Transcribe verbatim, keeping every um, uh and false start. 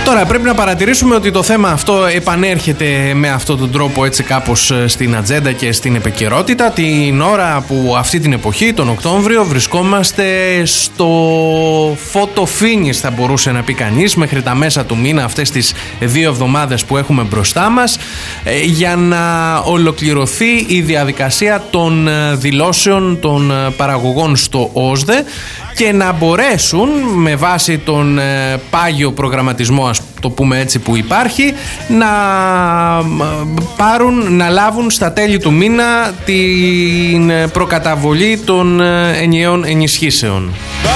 Τώρα πρέπει να παρατηρήσουμε ότι το θέμα αυτό επανέρχεται με αυτόν τον τρόπο έτσι κάπως στην ατζέντα και στην επικαιρότητα την ώρα που αυτή την εποχή, τον Οκτώβριο, βρισκόμαστε στο photo finish, θα μπορούσε να πει κανείς, μέχρι τα μέσα του μήνα, αυτές τις δύο εβδομάδες που έχουμε μπροστά μας, για να ολοκληρωθεί η διαδικασία των δηλώσεων των παραγωγών στο ΟΣΔΕ και να μπορέσουν με βάση τον πάγιο προγραμματισμό, ας το πούμε έτσι, που υπάρχει, να πάρουν, να λάβουν στα τέλη του μήνα την προκαταβολή των ενιαίων ενισχύσεων.